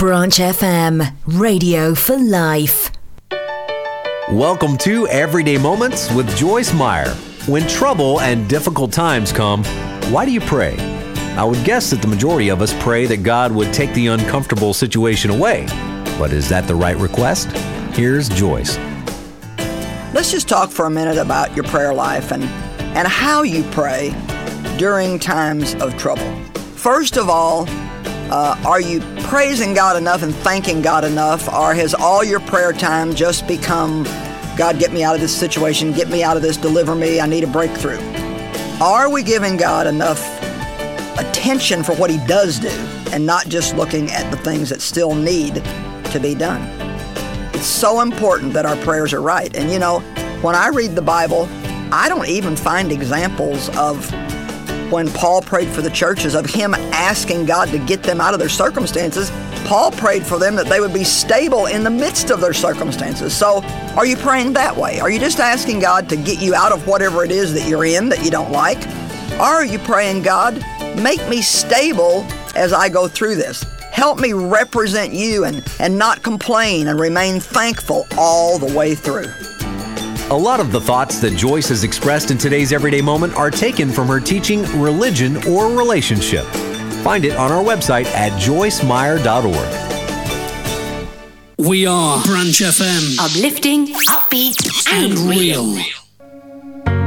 Branch FM, radio for life. Welcome to Everyday Moments with Joyce Meyer. When trouble and difficult times come, why do you pray? I would guess that the majority of us pray that God would take the uncomfortable situation away. But is that the right request? Here's Joyce. Let's just talk for a minute about your prayer life and how you pray during times of trouble. First of all, are you praising God enough and thanking God enough, or has all your prayer time just become, God, get me out of this situation, get me out of this, deliver me, I need a breakthrough? Are we giving God enough attention for what He does do and not just looking at the things that still need to be done? It's so important that our prayers are right. And you know, when I read the Bible, I don't even find examples of when Paul prayed for the churches, of him asking God to get them out of their circumstances. Paul prayed for them that they would be stable in the midst of their circumstances. So are you praying that way? Are you just asking God to get you out of whatever it is that you're in that you don't like? Or are you praying, God, make me stable as I go through this? Help me represent you and not complain and remain thankful all the way through. A lot of the thoughts that Joyce has expressed in today's Everyday Moment are taken from her teaching, Religion or Relationship. Find it on our website at joycemeyer.org. We are Branch FM. Uplifting, upbeat, and real.